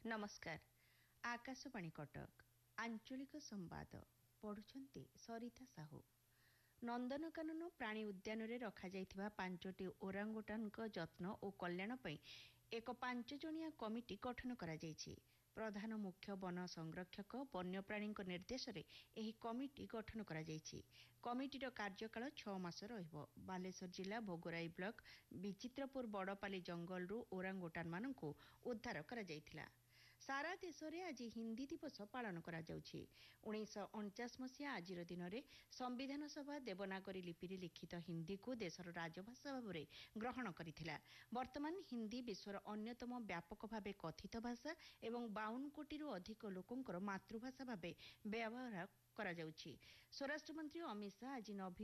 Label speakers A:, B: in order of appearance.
A: नमस्कार। आकाशवाणी कटक आंचलिक संवाद पढ़ुछंती सरिता साहू। नंदनकानन प्राणी उद्यान रे रखा जाइथिबा 5टी ओरांगुटानक जत्न और कल्याण पई एक 5 जणिया कमिटी गठन करा जाइछि। प्रधान मुख्य वन संरक्षक वन्यप्राणी निर्देश रे एही कमिटी गठन करा जाइछि। कमिटीर कार्यकाल 6 मास रहिबो। बालेश्वर जिला भोगराई ब्लॉक विचित्रपुर बड़पाली जंगलरू ओरांगुटान मानकु उद्धार करा जाइथिला। सारा देश में आज हिंदी दिवस पालन करा जाउछि। 1949 मसीहा आज दिन में संविधान सभा देवनागरी लिपि लिखित हिंदी को देशर राजभाषा भाव में ग्रहण करथिला। वर्तमान हिंदी विश्वर अन्यतम व्यापक भाव कथित भाषा एवं 52 कोटी अधिक लोकंकर मातृभाषा भाव व्यवहार करा जाउछि। स्वराष्ट्र मंत्री अमित शाह आज नवी